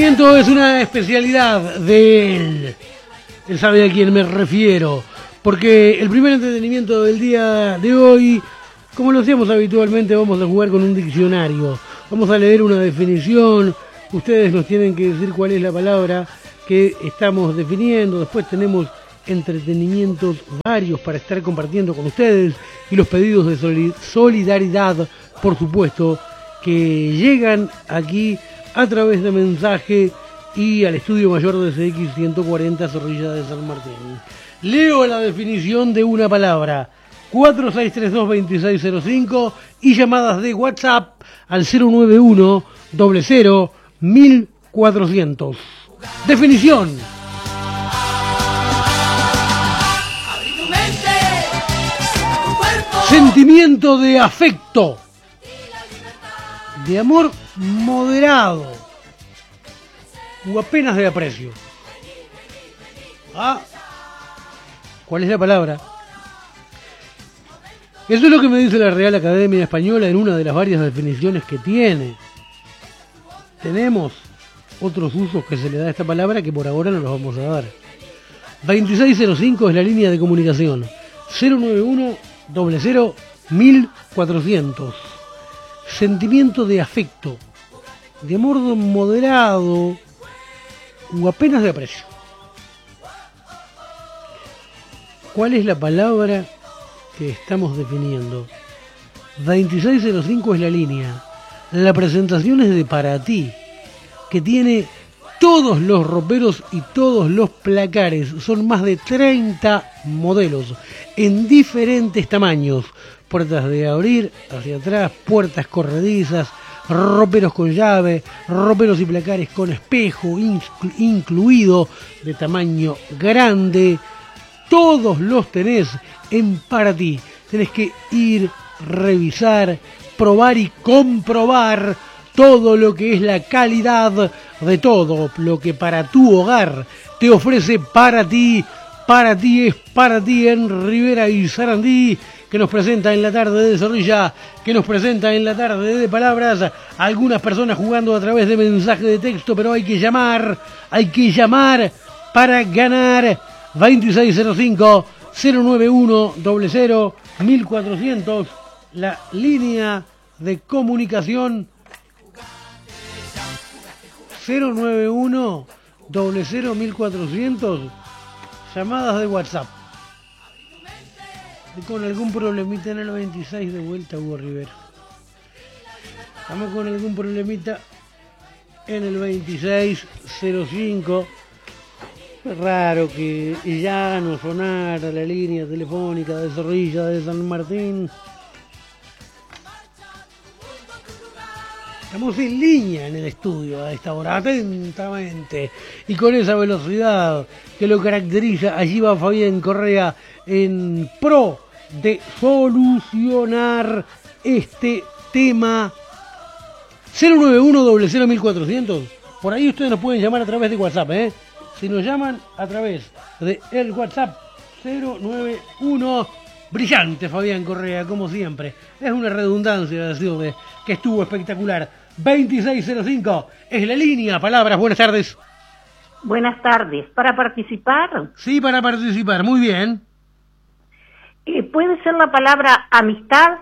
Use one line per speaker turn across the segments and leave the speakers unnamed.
entretenimiento es una especialidad de él. Él sabe a quién me refiero. Porque el primer entretenimiento del día de hoy, como lo hacemos habitualmente, vamos a jugar con un diccionario. Vamos a leer una definición. Ustedes nos tienen que decir cuál es la palabra que estamos definiendo. Después tenemos entretenimientos varios para estar compartiendo con ustedes. Y los pedidos de solidaridad, por supuesto, que llegan aquí a través de mensaje y al estudio mayor de CX 140 Zorrilla de San Martín. Leo la definición de una palabra, 4632-2605 y llamadas de WhatsApp al 091 00 1400. Definición. Sentimiento de afecto, de amor moderado o apenas de aprecio. ¿Cuál es la palabra? Eso es lo que me dice la Real Academia Española en una de las varias definiciones que tiene. Tenemos otros usos que se le da a esta palabra que por ahora no los vamos a dar. 2605 es la línea de comunicación. 091 00 1400. Sentimiento de afecto, de amor moderado o apenas de aprecio. ¿Cuál es la palabra que estamos definiendo? 2605 es la línea. La presentación es de Para Ti, que tiene todos los roperos y todos los placares. Son más de 30 modelos en diferentes tamaños. Puertas de abrir hacia atrás, puertas corredizas, roperos con llave, roperos y placares con espejo incluido de tamaño grande. Todos los tenés en Para Ti. Tenés que ir, revisar, probar y comprobar todo lo que es la calidad de todo lo que para tu hogar te ofrece Para Ti. Para Ti es Para Ti en Rivera y Sarandí, que nos presenta en la tarde de Zorrilla, que nos presenta en la tarde de Palabras. Algunas personas jugando a través de mensaje de texto, pero hay que llamar para ganar. 2605 091 00 1400, la línea de comunicación. 091 00 1400, llamadas de WhatsApp. Y con algún problemita en el 26 de vuelta, Hugo Rivero. Estamos con algún problemita en el 2605. Es raro que ya no sonara la línea telefónica de Zorrilla de San Martín. Estamos en línea en el estudio a esta hora, atentamente, y con esa velocidad que lo caracteriza. Allí va Fabián Correa en pro de solucionar este tema. 091 00 1400. Por ahí ustedes nos pueden llamar a través de WhatsApp, Si nos llaman a través de el WhatsApp 091, brillante Fabián Correa, como siempre. Es una redundancia decirle que estuvo espectacular. 2605 es la línea. Palabras, buenas tardes.
Buenas tardes. ¿Para participar?
Sí, para participar, muy bien.
¿Puede ser la palabra amistad?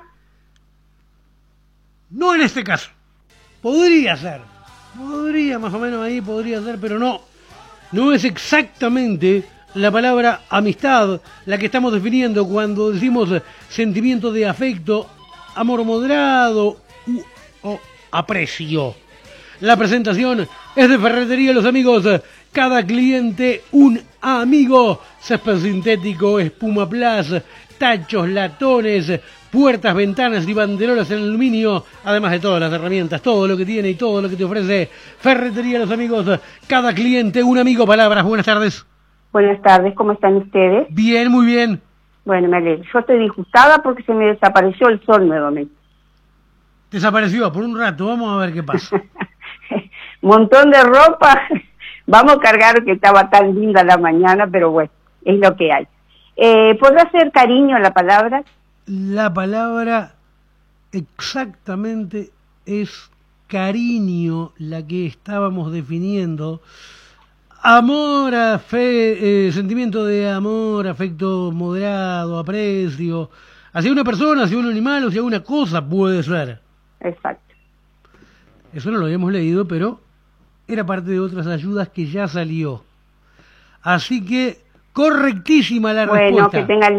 No en este caso. Podría ser. Más o menos ahí podría ser, pero no. No es exactamente la palabra amistad la que estamos definiendo cuando decimos sentimiento de afecto, amor moderado o aprecio. La presentación es de Ferretería Los Amigos. Cada cliente un amigo. Césped sintético, espuma plus, tachos, latones, puertas, ventanas y banderolas en aluminio, además de todas las herramientas, todo lo que tiene y todo lo que te ofrece Ferretería Los Amigos. Cada cliente un amigo. Palabras, buenas tardes.
Buenas tardes, ¿cómo están ustedes?
Bien, muy bien.
Bueno, me alegro. Yo estoy disgustada porque se me desapareció el sol nuevamente.
Desapareció por un rato, vamos a ver qué pasa.
Montón de ropa. Vamos a cargar que estaba tan linda la mañana, pero bueno, es lo que hay. ¿Podrá ser cariño la palabra?
La palabra exactamente es cariño la que estábamos definiendo. Amor, sentimiento de amor, afecto moderado, aprecio, hacia una persona, hacia un animal, o hacia una cosa, puede ser.
Exacto.
Eso no lo habíamos leído, pero era parte de otras ayudas que ya salió. Así que, correctísima la respuesta.
Bueno, que tengan